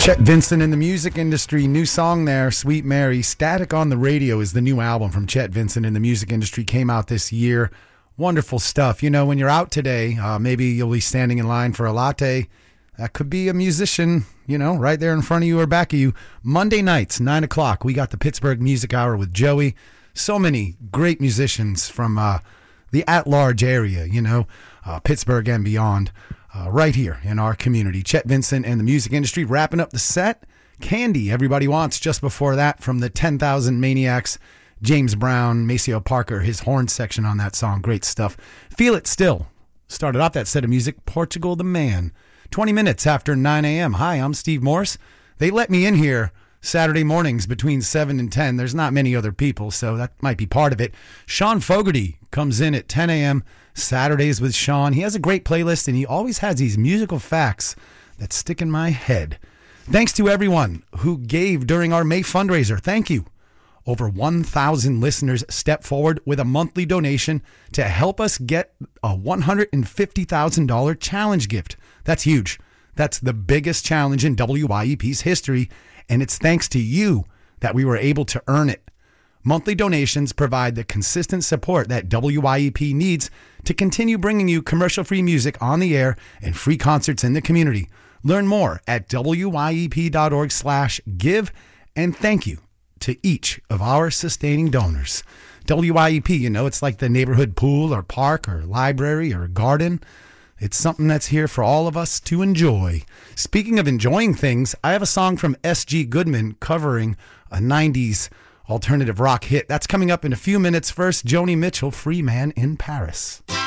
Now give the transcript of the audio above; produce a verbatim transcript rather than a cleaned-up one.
Chet Vincent in the music industry, new song there, Sweet Mary. Static on the Radio is the new album from Chet Vincent in the music industry, came out this year. Wonderful stuff. You know, when you're out today, uh, maybe you'll be standing in line for a latte. That could be a musician, you know, right there in front of you or back of you. Monday nights, nine o'clock, we got the Pittsburgh Music Hour with Joey. So many great musicians from uh, the at-large area, you know, uh, Pittsburgh and beyond. Uh, right here in our community. Chet Vincent and the music industry wrapping up the set. Candy, Everybody Wants, just before that from the ten thousand Maniacs. James Brown, Maceo Parker, his horn section on that song. Great stuff. Feel It Still. Started off that set of music, Portugal the Man. twenty minutes after nine a.m. Hi, I'm Steve Morse. They let me in here Saturday mornings between seven and ten. There's not many other people, so that might be part of it. Sean Fogarty comes in at ten a.m. Saturdays with Sean. He has a great playlist, and he always has these musical facts that stick in my head. Thanks to everyone who gave during our May fundraiser. Thank you. Over one thousand listeners stepped forward with a monthly donation to help us get a one hundred fifty thousand dollars challenge gift. That's huge. That's the biggest challenge in W Y E P's history, and it's thanks to you that we were able to earn it. Monthly donations provide the consistent support that W Y E P needs to continue bringing you commercial-free music on the air and free concerts in the community. Learn more at W Y E P dot org slash give, and thank you to each of our sustaining donors. W Y E P, you know, it's like the neighborhood pool or park or library or garden. It's something that's here for all of us to enjoy. Speaking of enjoying things, I have a song from S G Goodman covering a nineties alternative rock hit. That's coming up in a few minutes. First, Joni Mitchell, Free Man in Paris.